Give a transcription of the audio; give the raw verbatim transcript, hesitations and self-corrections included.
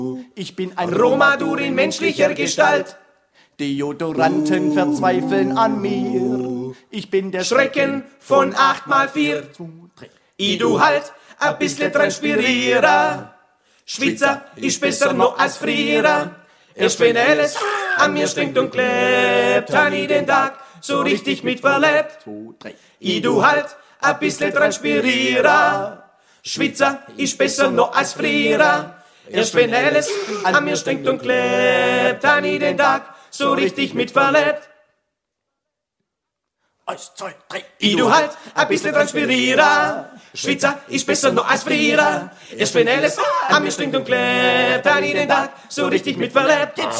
Ich bin ein Romadur in menschlicher Gestalt. Deodoranten verzweifeln an mir. Ich bin der Schrecken von acht mal vier. I du halt a bissle transpiriere. Schwitzer ist besser noch als Frierer. Erst wenn alles an mir stinkt und klebt, han i den Tag so richtig mitverlebt. I du halt a bissle transpiriere. Schwitzer ist besser noch als Frierer. Erst wenn alles an mir stinkt und klebt, han i den Tag so richtig mitverlebt. Eins, zwei, drei. I du halt a bissle transpiriere. Schwitzer ist besser noch als Frierer. Erst wenn alles an mir stinkt und klebt, han i den Tag so richtig mitverlebt. Jetzt